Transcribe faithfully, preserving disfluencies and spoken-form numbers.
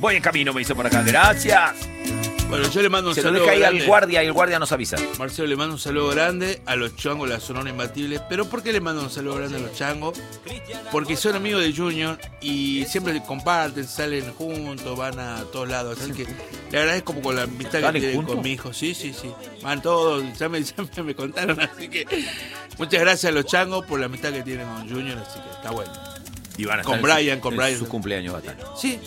Voy en camino, me dice por acá. Gracias. Bueno, yo le mando un Se lo saludo deja ahí grande. al guardia y el guardia nos avisa. Marcelo, le mando un saludo grande a los changos, la Sonora Imbatible. ¿Pero por qué le mando un saludo grande a los changos? Porque son amigos de Junior y siempre comparten, salen juntos, van a todos lados. Así que le agradezco con la amistad que ¿Salen tienen juntos? con mi hijo. Sí, sí, sí. Van todos, ya me, ya me- me contaron. Así que muchas gracias a los changos por la amistad que tienen con Junior. Así que está bueno. Y van a Con estar en su- Brian, con en Brian. su cumpleaños va a estar. Sí.